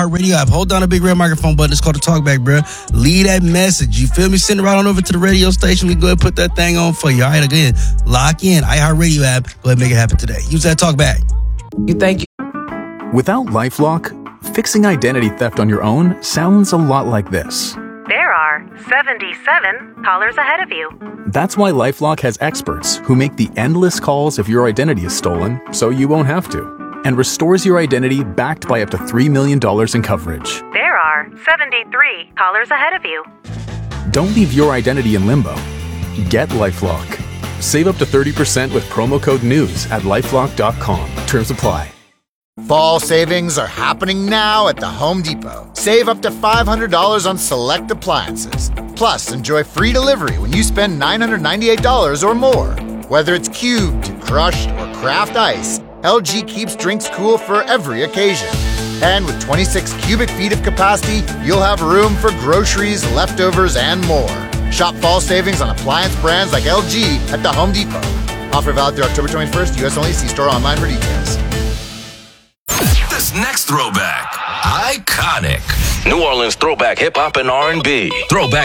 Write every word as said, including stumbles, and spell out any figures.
iHeartRadio app. Hold down the big red microphone button. It's called the talkback, bro. Leave that message. You feel me? Send it right on over to the radio station. We go ahead and put that thing on for you. All right, again, lock in. iHeartRadio app. Go ahead and make it happen today. Use that talkback. You thank you. Without LifeLock, fixing identity theft on your own sounds a lot like this. There are seventy-seven callers ahead of you. That's why LifeLock has experts who make the endless calls if your identity is stolen, so you won't have to, and restores your identity backed by up to three million dollars in coverage. There are seventy-three callers ahead of you. Don't leave your identity in limbo. Get LifeLock. Save up to thirty percent with promo code NEWS at lifelock dot com. Terms apply. Fall savings are happening now at the Home Depot. Save up to five hundred dollars on select appliances. Plus, enjoy free delivery when you spend nine hundred ninety-eight dollars or more. Whether it's cubed, crushed, or craft ice, L G keeps drinks cool for every occasion. And with twenty-six cubic feet of capacity, you'll have room for groceries, leftovers, and more. Shop fall savings on appliance brands like L G at the Home Depot. Offer valid through October twenty-first, U S only. See store online for details. This next throwback, iconic. New Orleans throwback hip hop and R and B. Throwback